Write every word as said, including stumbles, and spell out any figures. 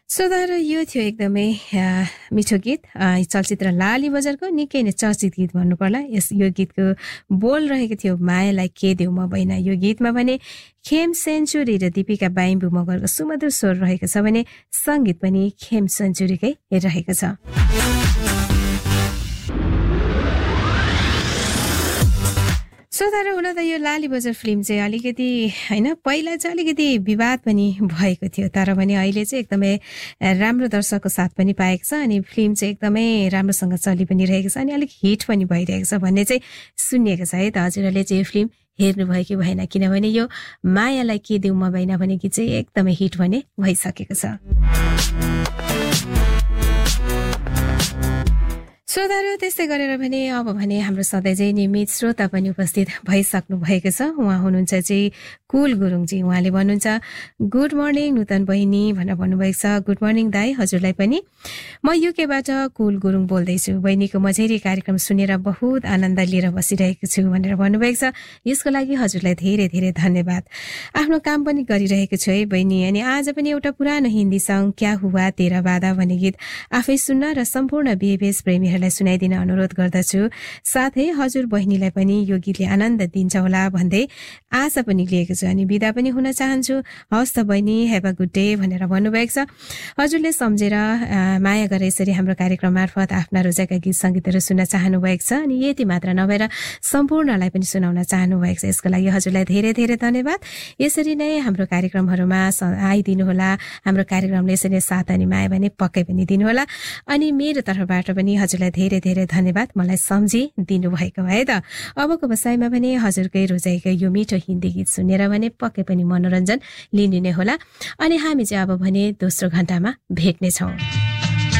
श्रोताहरू यो थियो एकदमै मिठो गीत चलचित्र लाली बजारको निकै नै चर्चित गीत भन्नुपर्ला। यस यो गीतको बोल रहेको थियो मायालाई के देऊ म बैना। यो गीतमा भने खेम सेन्चुरी र दीपिका बाइम्बु मगरको सुमधुर स्वर रहेको छ भने सङ्गीत पनि खेम सेन्चुरीकै रहेको छ। श्रोताहरू हुन त यो लाली बजार फिल्म चाहिँ अलिकति होइन पहिला चाहिँ अलिकति विवाद पनि भएको थियो, तर पनि अहिले चाहिँ एकदमै राम्रो दर्शकको साथ पनि पाएको छ अनि फिल्म चाहिँ एकदमै राम्रोसँग चलि पनि रहेको छ अनि अलिक हिट पनि भइरहेको छ भन्ने चाहिँ सुनिएको छ है त। हजुरहरूले चाहिँ यो फिल्म हेर्नुभयो कि भएन, किनभने यो मायालाई के देऊ म बैना भन्ने गीत चाहिँ एकदमै हिट भने भइसकेको छ। श्रोताहरू त्यस्तै गरेर भने अब भने हाम्रो सधैँ चाहिँ नियमित श्रोता पनि उपस्थित भइसक्नु भएको छ। उहाँ हुनुहुन्छ चाहिँ कुल गुरुङजी। उहाँले भन्नुहुन्छ गुड मर्निङ नूतन बहिनी भनेर भन्नुभएको छ। गुड मर्निङ दाई, हजुरलाई पनि। म युकेबाट कुल गुरुङ बोल्दैछु। बहिनीको मझेरी कार्यक्रम सुनेर बहुत आनन्द लिएर बसिरहेको छु भनेर भन्नुभएको छ। यसको लागि हजुरलाई धेरै धेरै धन्यवाद। आफ्नो काम पनि गरिरहेको छु है बहिनी। अनि आज पनि एउटा पुरानो हिन्दी सङ्ग क्या हुआ तेरा वादा भन्ने गीत आफै सुन्न र सम्पूर्ण बिएबीएस प्रेमीहरूलाई सुनाइदिन अनुरोध गर्दछु। साथै हजुर बहिनीलाई पनि यो गीतले आनन्द दिन्छ होला भन्दै आशा पनि लिएको छु अनि बिदा पनि हुन चाहन्छु। हवस् त बहिनी, हेभ अ गुड डे भनेर भन्नुभएको छ। हजुरले सम्झेर माया गरे यसरी हाम्रो कार्यक्रम मार्फत आफ्ना रोजाका गीत सङ्गीतहरू सुन्न चाहनु भएको छ अनि यति मात्र नभएर सम्पूर्णलाई पनि सुनाउन चाहनु भएको छ। यसको लागि हजुरलाई धेरै धेरै धन्यवाद। यसरी नै हाम्रो कार्यक्रमहरूमा आइदिनुहोला। हाम्रो कार्यक्रमले यसरी नै साथ अनि माया भने पक्कै पनि दिनुहोला अनि मेरो तर्फबाट पनि हजुरलाई धेरै धेरै धन्यवाद मलाई सम्झी दिनुभएको भए त। अबको बसाइमा भने हजुरकै रोजाइकै यो मिठो हिन्दी गीत सुनेर भने पक्कै पनि मनोरञ्जन लिनु नै होला अनि हामी चाहिँ अब भने दोस्रो घण्टामा भेट्नेछौँ।